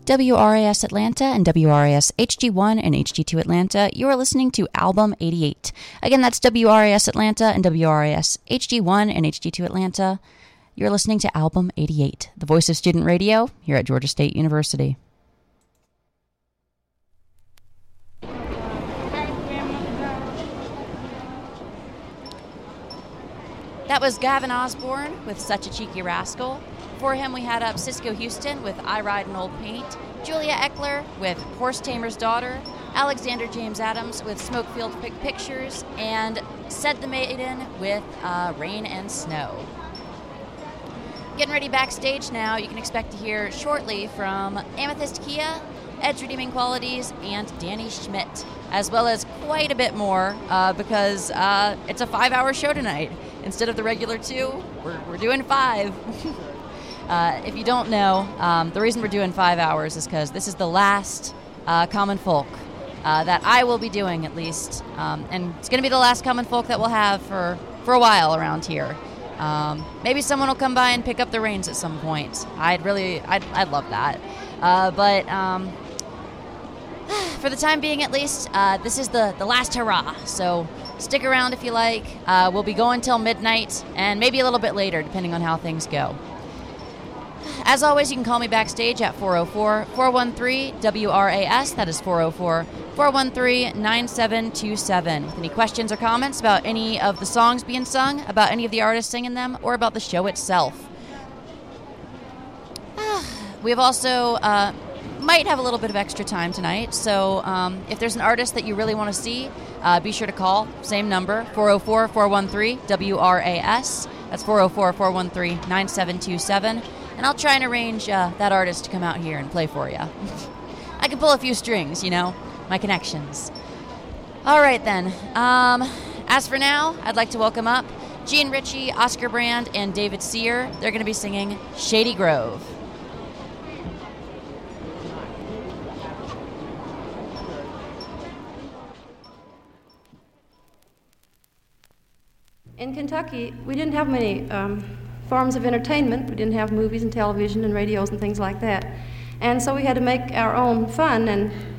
WRAS Atlanta and WRAS HG1 and HG2 Atlanta. You are listening to Album 88. Again, that's WRAS Atlanta and WRAS HG1 and HG2 Atlanta. You're listening to Album 88, the voice of student radio here at Georgia State University. That was Gavin Osborne with Such a Cheeky Rascal. For him, we had up Cisco Houston with I Ride an Old Paint, Julia Eckler with Horse Tamer's Daughter, Alexander James Adams with Smokefield Pictures, and Said the Maiden with Rain and Snow. Getting ready backstage now. You can expect to hear shortly from Amethyst Kia, Ed's Redeeming Qualities, and Danny Schmidt, as well as quite a bit more because it's a 5-hour show tonight. Instead of the regular 2, we're doing 5. If you don't know, the reason we're doing 5 hours is because this is the last Common Folk that I will be doing, at least. And it's going to be the last Common Folk that we'll have for a while around here. Maybe someone will come by and pick up the reins at some point. I'd love that. But for the time being, at least, this is the last hurrah. So stick around if you like. We'll be going till midnight and maybe a little bit later, depending on how things go. As always, you can call me backstage at 404-413-WRAS. That is 404-413-9727. With any questions or comments about any of the songs being sung, about any of the artists singing them, or about the show itself. We have also might have a little bit of extra time tonight, so if there's an artist that you really want to see, be sure to call. Same number, 404-413-WRAS. That's 404-413-9727. And I'll try and arrange that artist to come out here and play for you. I can pull a few strings, my connections. All right, then. As for now, I'd like to welcome up Gene Ritchie, Oscar Brand, and David Sear. They're going to be singing Shady Grove. In Kentucky, we didn't have many forms of entertainment. We didn't have movies and television and radios and things like that. And so we had to make our own fun, and